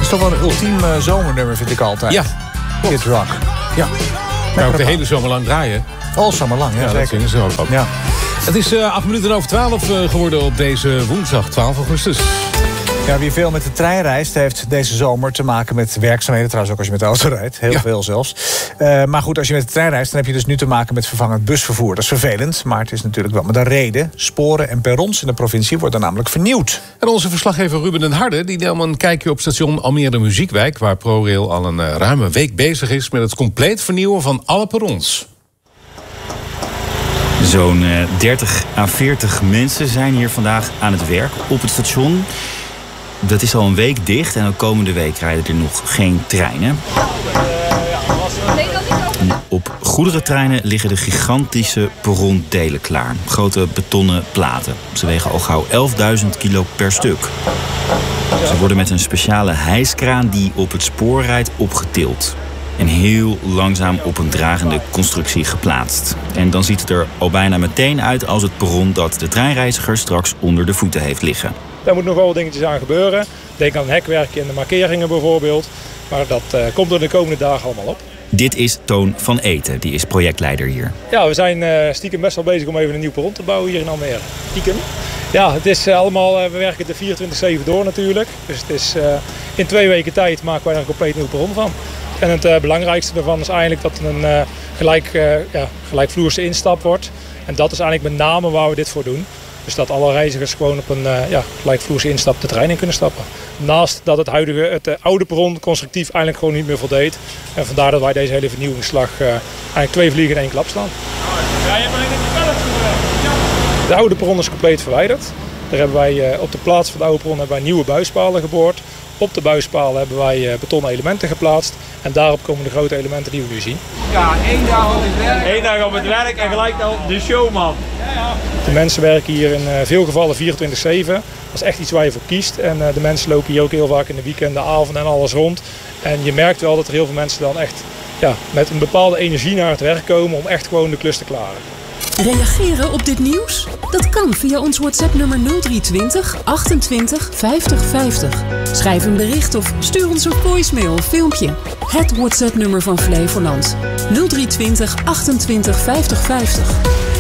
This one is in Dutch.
is toch wel een ultiem zomernummer, vind ik altijd. Ja. Kid Rock. Ja. Kan ook de hele zomer lang draaien. Al zomerlang, ja, Ja, dat zeker. vinden ze ook. Ja. Het is 8:08 geworden op deze woensdag, 12 augustus. Ja, wie veel met de trein reist, heeft deze zomer te maken met werkzaamheden. Trouwens ook als je met de auto rijdt. Heel veel zelfs. Maar goed, als je met de trein reist, dan heb je dus nu te maken met vervangend busvervoer. Dat is vervelend, maar het is natuurlijk wel met een reden. Sporen en perrons in de provincie worden namelijk vernieuwd. En onze verslaggever Ruben den Harde die nam een kijkje op station Almere Muziekwijk, waar ProRail al een ruime week bezig is met het compleet vernieuwen van alle perrons. Zo'n 30 à 40 mensen zijn hier vandaag aan het werk op het station. Dat is al een week dicht en de komende week rijden er nog geen treinen. Op goederentreinen liggen de gigantische perrondelen klaar. Grote betonnen platen. Ze wegen al gauw 11.000 kilo per stuk. Ze worden met een speciale hijskraan die op het spoor rijdt opgetild. En heel langzaam op een dragende constructie geplaatst. En dan ziet het er al bijna meteen uit als het perron dat de treinreiziger straks onder de voeten heeft liggen. Daar moet nog wel wat dingetjes aan gebeuren. Denk aan hekwerk en de markeringen bijvoorbeeld. Maar dat komt er de komende dagen allemaal op. Dit is Toon van Eten, die is projectleider hier. Ja, we zijn stiekem best wel bezig om even een nieuw perron te bouwen hier in Almere. Stiekem. Ja, het is allemaal, we werken er 24/7 door natuurlijk. Dus het is, in 2 weken tijd maken wij er een compleet nieuw perron van. En het belangrijkste daarvan is eigenlijk dat het een gelijkvloerse instap wordt. En dat is eigenlijk met name waar we dit voor doen. Dus dat alle reizigers gewoon op een gelijkvloerse instap de trein in kunnen stappen. Naast dat het oude perron constructief eigenlijk gewoon niet meer voldeed. En vandaar dat wij deze hele vernieuwingsslag eigenlijk 2 vliegen in 1 klap slaan. De oude perron is compleet verwijderd. Daar hebben wij op de plaats van de oude perron hebben wij nieuwe buispalen geboord. Op de buispalen hebben wij betonnen elementen geplaatst. En daarop komen de grote elementen die we nu zien. Ja, 1 dag op het werk. 1 dag op het werk en gelijk al de showman. De mensen werken hier in veel gevallen 24/7. Dat is echt iets waar je voor kiest. En de mensen lopen hier ook heel vaak in de weekenden, avonden en alles rond. En je merkt wel dat er heel veel mensen dan echt met een bepaalde energie naar het werk komen om echt gewoon de klus te klaren. Reageren op dit nieuws? Dat kan via ons WhatsApp-nummer 0320 28 50 50. Schrijf een bericht of stuur ons een voicemail of filmpje. Het WhatsApp-nummer van Flevoland. 0320 28 50 50.